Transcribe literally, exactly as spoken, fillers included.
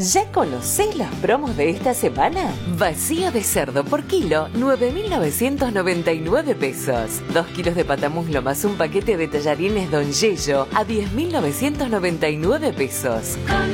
¿Ya conocés los promos de esta semana? Vacío de cerdo por kilo, nueve mil novecientos noventa y nueve pesos. Dos kilos de patamuslo más un paquete de tallarines Don Yello a diez mil novecientos noventa y nueve pesos.